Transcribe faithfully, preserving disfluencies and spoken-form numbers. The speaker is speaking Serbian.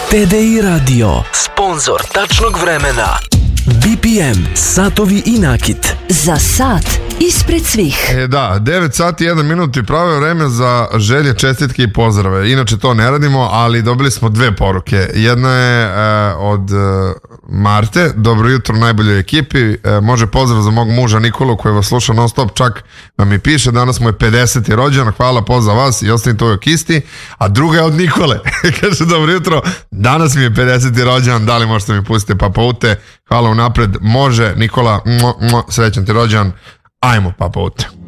T D I Radio, sponzor tačnog vremena. B P M, satovi i nakit. Za sat ispred svih. E, da, devet sati i jedan minut i pravo je vreme za želje, čestitke i pozdrave. Inače to ne radimo, ali dobili smo dve poruke. Jedna je e, od e, Marte. Dobro jutro najboljoj ekipi. E, može pozdrav za mog muža Nikolu koji vas sluša non stop, čak vam i piše. Danas mu je pedeseti rođendan. Hvala, pozdrav vas i ostanite uvijek isti. A druga je od Nikole. Kaže, dobro jutro, danas mi je pedeseti rođendan, da li možete mi pustiti Papa Ute? Hvala unapred. Može, Nikola, mo, mo, srećan ti rođendan. Ajmo Papa Ute.